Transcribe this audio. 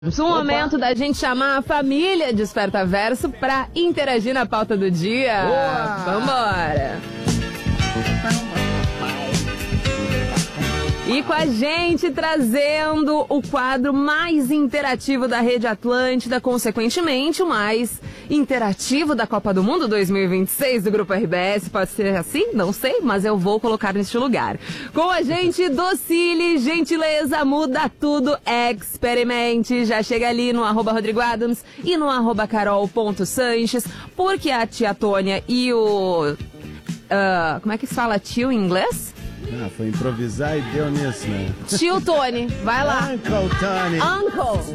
Um momento da gente chamar a família Desperta Verso pra interagir na pauta do dia. Boa! Vambora! E com a gente trazendo o quadro mais interativo da Rede Atlântida, consequentemente o mais interativo da Copa do Mundo 2026 do Grupo RBS. Pode ser assim? Não sei, mas eu vou colocar neste lugar. Com a gente, Docile, gentileza, muda tudo, experimente. Já chega ali no @RodrigoAdams e no @carol.sanches, porque a tia Tônia e o... como é que se fala tio em inglês? Foi improvisar e deu nisso, né? Tio Tony, vai lá. Uncle Tony. Uncle.